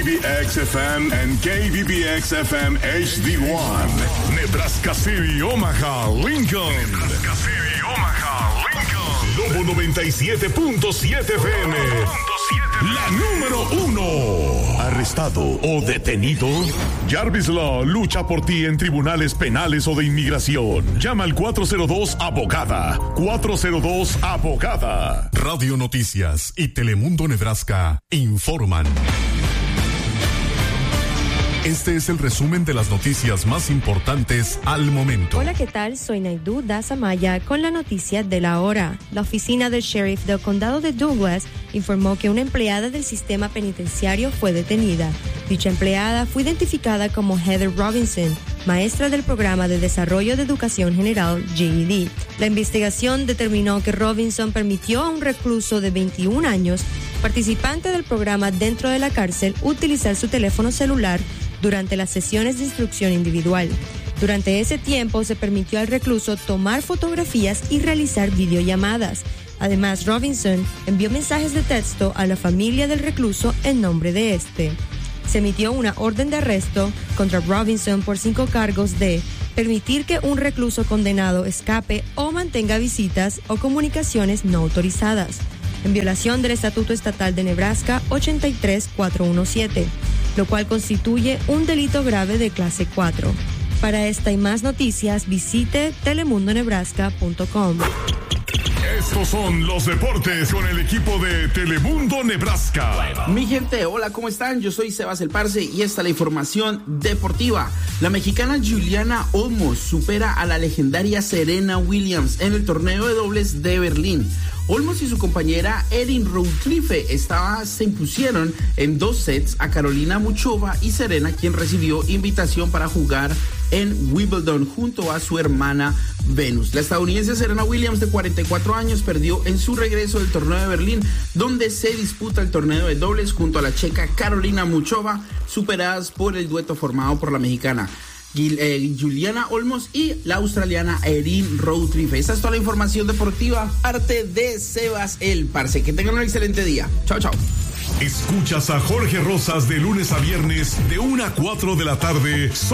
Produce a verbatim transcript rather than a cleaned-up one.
K B X F M and K B B X F M H D one. Nebraska City, Omaha, Lincoln. Nebraska City, Omaha, Lincoln. Lobo noventa y siete punto siete F M. La número uno. ¿Arrestado o detenido? Jarvis Law lucha por ti en tribunales penales o de inmigración. Llama al cuatro cero dos abogada. cuatro cero dos abogada. Radio Noticias y Telemundo Nebraska informan. Este es el resumen de las noticias más importantes al momento. Hola, ¿qué tal? Soy Naidu Dasamaya con la noticia de la hora. La oficina del sheriff del condado de Douglas informó que una empleada del sistema penitenciario fue detenida. Dicha empleada fue identificada como Heather Robinson, maestra del programa de desarrollo de educación general G E D. La investigación determinó que Robinson permitió a un recluso de veintiún años, participante del programa dentro de la cárcel, utilizar su teléfono celular durante las sesiones de instrucción individual. Durante ese tiempo se permitió al recluso tomar fotografías y realizar videollamadas. Además, Robinson envió mensajes de texto a la familia del recluso en nombre de este. Se emitió una orden de arresto contra Robinson por cinco cargos de permitir que un recluso condenado escape o mantenga visitas o comunicaciones no autorizadas, en violación del Estatuto Estatal de Nebraska ochenta y tres mil cuatrocientos diecisiete, lo cual constituye un delito grave de clase cuatro. Para esta y más noticias, visite telemundo nebraska punto com. Estos son los deportes con el equipo de Telemundo Nebraska. Mi gente, hola, ¿cómo están? Yo soy Sebas el Parce y esta es la información deportiva. La mexicana Juliana Olmos supera a la legendaria Serena Williams en el torneo de dobles de Berlín. Olmos y su compañera Erin Routlife estaba, se impusieron en dos sets a Carolina Muchova y Serena, quien recibió invitación para jugar en Wimbledon junto a su hermana Venus. La estadounidense Serena Williams, de cuarenta y cuatro años, perdió en su regreso del torneo de Berlín, donde se disputa el torneo de dobles junto a la checa Carolina Muchova, superadas por el dueto formado por la mexicana Gil, eh, Juliana Olmos y la australiana Erin Routlife. Esta es toda la información deportiva, parte de Sebas el Parce. Que tengan un excelente día. Chao, chao. Escuchas a Jorge Rosas de lunes a viernes de una a cuatro de la tarde.